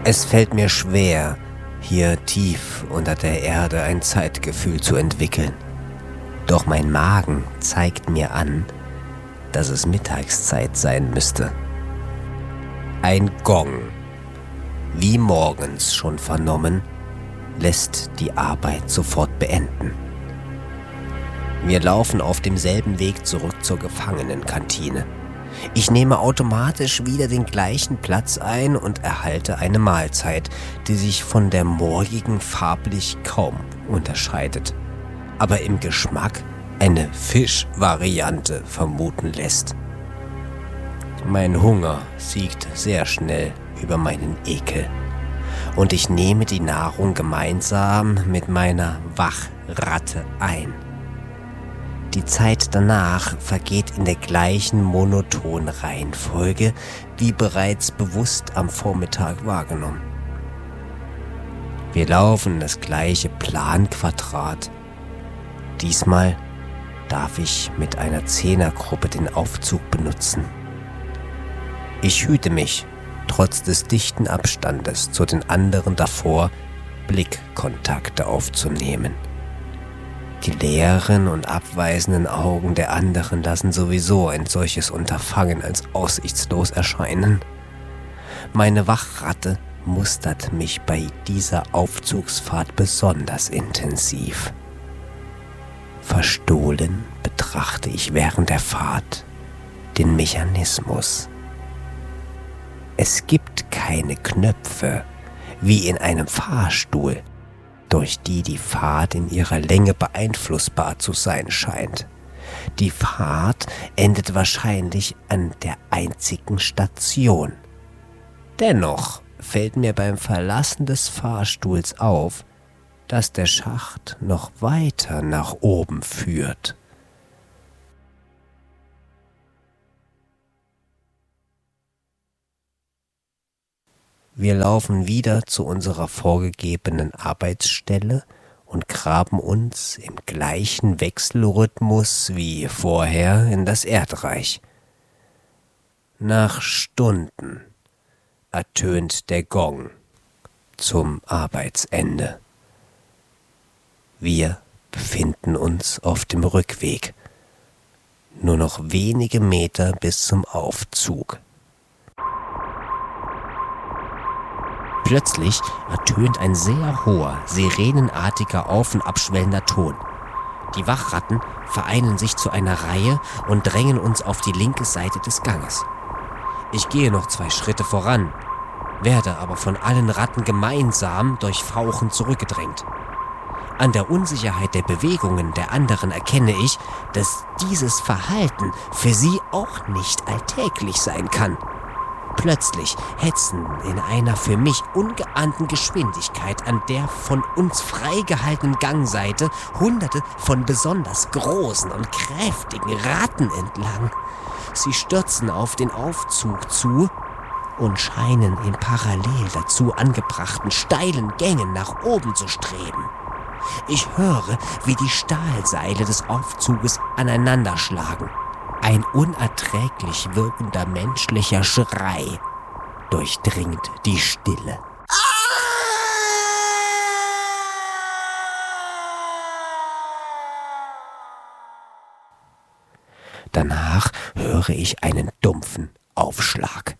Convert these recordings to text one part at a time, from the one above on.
Es fällt mir schwer, hier tief unter der Erde ein Zeitgefühl zu entwickeln. Doch mein Magen zeigt mir an, dass es Mittagszeit sein müsste. Ein Gong, wie morgens schon vernommen, lässt die Arbeit sofort beenden. Wir laufen auf demselben Weg zurück zur Gefangenenkantine. Ich nehme automatisch wieder den gleichen Platz ein und erhalte eine Mahlzeit, die sich von der morgigen farblich kaum unterscheidet, aber im Geschmack eine Fischvariante vermuten lässt. Mein Hunger siegt sehr schnell über meinen Ekel und ich nehme die Nahrung gemeinsam mit meiner Wachratte ein. Die Zeit danach vergeht in der gleichen monotonen Reihenfolge wie bereits bewusst am Vormittag wahrgenommen. Wir laufen das gleiche Planquadrat. Diesmal darf ich mit einer Zehnergruppe den Aufzug benutzen. Ich hüte mich, trotz des dichten Abstandes zu den anderen davor, Blickkontakte aufzunehmen. Die leeren und abweisenden Augen der anderen lassen sowieso ein solches Unterfangen als aussichtslos erscheinen. Meine Wachratte mustert mich bei dieser Aufzugsfahrt besonders intensiv. Verstohlen betrachte ich während der Fahrt den Mechanismus. Es gibt keine Knöpfe, wie in einem Fahrstuhl, durch die Fahrt in ihrer Länge beeinflussbar zu sein scheint. Die Fahrt endet wahrscheinlich an der einzigen Station. Dennoch fällt mir beim Verlassen des Fahrstuhls auf, dass der Schacht noch weiter nach oben führt. Wir laufen wieder zu unserer vorgegebenen Arbeitsstelle und graben uns im gleichen Wechselrhythmus wie vorher in das Erdreich. Nach Stunden ertönt der Gong zum Arbeitsende. Wir befinden uns auf dem Rückweg. Nur noch wenige Meter bis zum Aufzug. Plötzlich ertönt ein sehr hoher, sirenenartiger, auf- und abschwellender Ton. Die Wachratten vereinen sich zu einer Reihe und drängen uns auf die linke Seite des Ganges. Ich gehe noch 2 Schritte voran, werde aber von allen Ratten gemeinsam durch Fauchen zurückgedrängt. An der Unsicherheit der Bewegungen der anderen erkenne ich, dass dieses Verhalten für sie auch nicht alltäglich sein kann. Plötzlich hetzen in einer für mich ungeahnten Geschwindigkeit an der von uns freigehaltenen Gangseite Hunderte von besonders großen und kräftigen Ratten entlang. Sie stürzen auf den Aufzug zu und scheinen in parallel dazu angebrachten steilen Gängen nach oben zu streben. Ich höre, wie die Stahlseile des Aufzuges aneinanderschlagen. Ein unerträglich wirkender menschlicher Schrei durchdringt die Stille. Danach höre ich einen dumpfen Aufschlag.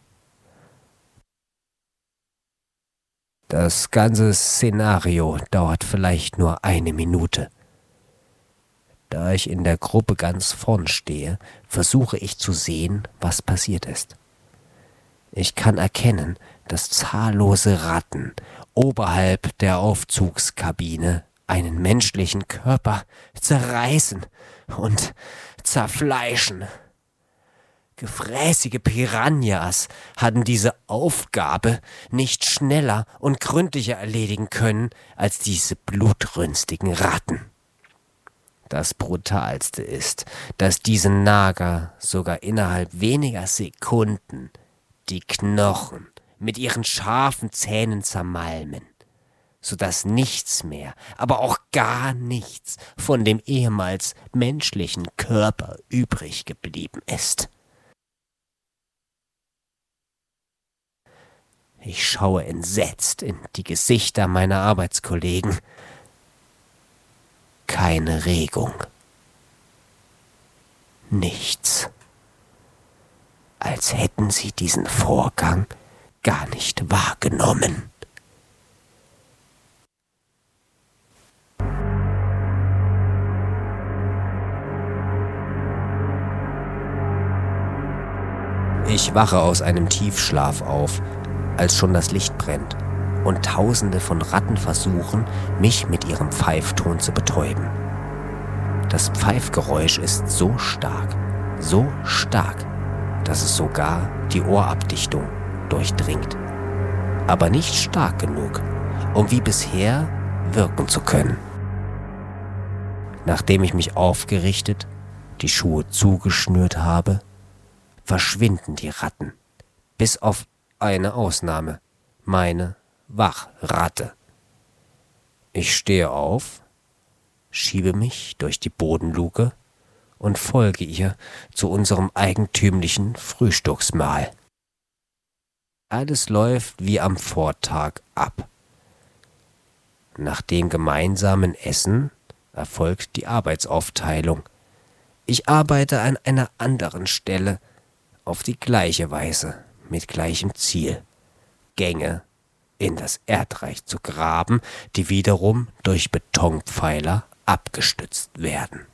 Das ganze Szenario dauert vielleicht nur 1 Minute. Da ich in der Gruppe ganz vorn stehe, versuche ich zu sehen, was passiert ist. Ich kann erkennen, dass zahllose Ratten oberhalb der Aufzugskabine einen menschlichen Körper zerreißen und zerfleischen. Gefräßige Piranhas hatten diese Aufgabe nicht schneller und gründlicher erledigen können als diese blutrünstigen Ratten. Das Brutalste ist, dass diese Nager sogar innerhalb weniger Sekunden die Knochen mit ihren scharfen Zähnen zermalmen, sodass nichts mehr, aber auch gar nichts von dem ehemals menschlichen Körper übrig geblieben ist. Ich schaue entsetzt in die Gesichter meiner Arbeitskollegen. Keine Regung. Nichts. Als hätten sie diesen Vorgang gar nicht wahrgenommen. Ich wache aus einem Tiefschlaf auf, als schon das Licht brennt und Tausende von Ratten versuchen, mich mit ihrem Pfeifton zu betäuben. Das Pfeifgeräusch ist so stark, dass es sogar die Ohrabdichtung durchdringt. Aber nicht stark genug, um wie bisher wirken zu können. Nachdem ich mich aufgerichtet, die Schuhe zugeschnürt habe, verschwinden die Ratten, bis auf eine Ausnahme, meine Wachratte. Ich stehe auf, schiebe mich durch die Bodenluke und folge ihr zu unserem eigentümlichen Frühstücksmahl. Alles läuft wie am Vortag ab. Nach dem gemeinsamen Essen erfolgt die Arbeitsaufteilung. Ich arbeite an einer anderen Stelle, auf die gleiche Weise, mit gleichem Ziel, Gänge in das Erdreich zu graben, die wiederum durch Betonpfeiler abgestützt werden.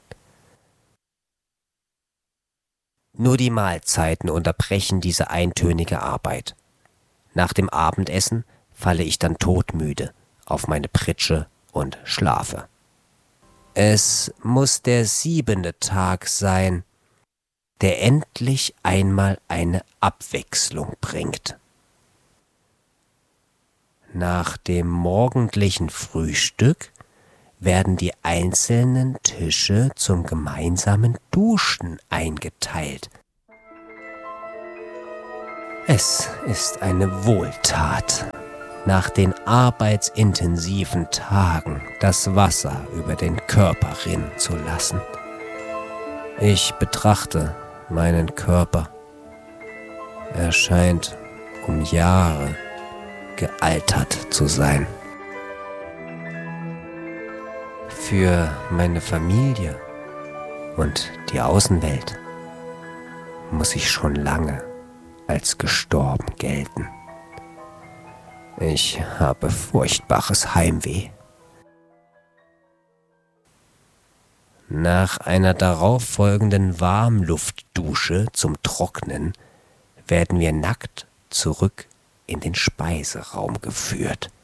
Nur die Mahlzeiten unterbrechen diese eintönige Arbeit. Nach dem Abendessen falle ich dann todmüde auf meine Pritsche und schlafe. Es muss der 7. Tag sein, der endlich einmal eine Abwechslung bringt. Nach dem morgendlichen Frühstück werden die einzelnen Tische zum gemeinsamen Duschen eingeteilt. Es ist eine Wohltat, nach den arbeitsintensiven Tagen das Wasser über den Körper rinnen zu lassen. Ich betrachte meinen Körper. Er scheint um Jahre gealtert zu sein. Für meine Familie und die Außenwelt muss ich schon lange als gestorben gelten. Ich habe furchtbares Heimweh. Nach einer darauffolgenden Warmluftdusche zum Trocknen werden wir nackt zurück in den Speiseraum geführt.